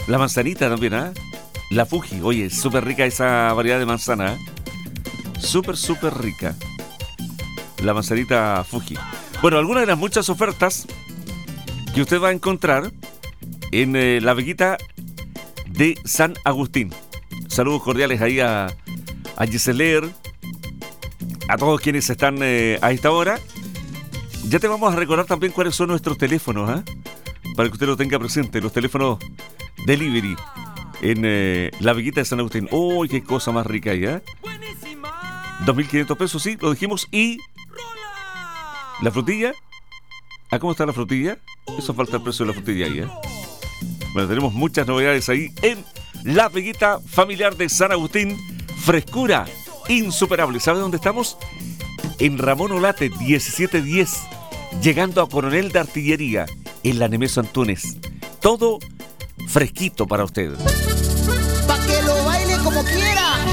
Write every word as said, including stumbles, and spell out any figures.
La manzanita también, ¿ah? ¿eh? La Fuji, oye, súper rica esa variedad de manzana, ¿eh? Súper, súper rica. La manzanita Fuji. Bueno, algunas de las muchas ofertas que usted va a encontrar en eh, la veguita de San Agustín. Saludos cordiales ahí a, a Giseler, a todos quienes están eh, a esta hora. Ya te vamos a recordar también cuáles son nuestros teléfonos, ¿eh? Para que usted lo tenga presente, los teléfonos delivery en eh, la veguita de San Agustín. ¡Uy, qué cosa más rica ahí, eh! dos mil quinientos pesos, sí, lo dijimos. Y la frutilla. ¿Ah, cómo está la frutilla? Eso falta el precio de la frutilla ahí, ¿eh? Bueno, tenemos muchas novedades ahí en la veguita familiar de San Agustín. Frescura insuperable. ¿Sabe dónde estamos? En Ramón Olate diecisiete diez, llegando a Coronel de Artillería, en la Nemesio Antunes. Todo fresquito para usted. Pa' que lo baile como quiera.